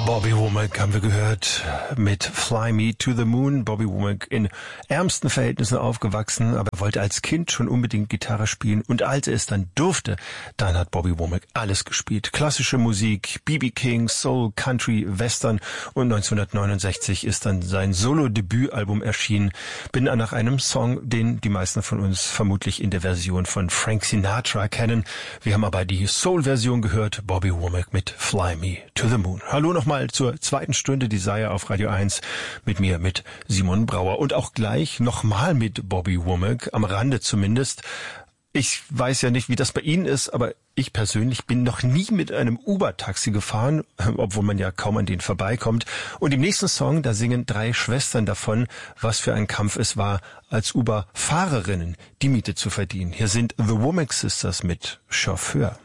Bobby Womack haben wir gehört mit Fly Me to the Moon. Bobby Womack in ärmsten Verhältnissen aufgewachsen, aber er wollte als Kind schon unbedingt Gitarre spielen. Und als er es dann durfte, dann hat Bobby Womack alles gespielt. Klassische Musik, B.B. King, Soul, Country, Western. Und 1969 ist dann sein Solo-Debütalbum erschienen. Bin nach einem Song, den die meisten von uns vermutlich in der Version von Frank Sinatra kennen. Wir haben aber die Soul-Version gehört. Bobby Womack mit Fly Me to the Moon. Hallo nochmal zur zweiten Stunde Desire auf Radio 1 mit mir, mit Simon Brauer. Und auch gleich nochmal mit Bobby Womack, am Rande zumindest. Ich weiß ja nicht, wie das bei Ihnen ist, aber ich persönlich bin noch nie mit einem Uber-Taxi gefahren, obwohl man ja kaum an denen vorbeikommt. Und im nächsten Song, da singen 3 Schwestern davon, was für ein Kampf es war, als Uber-Fahrerinnen die Miete zu verdienen. Hier sind The Womack Sisters mit Chauffeur.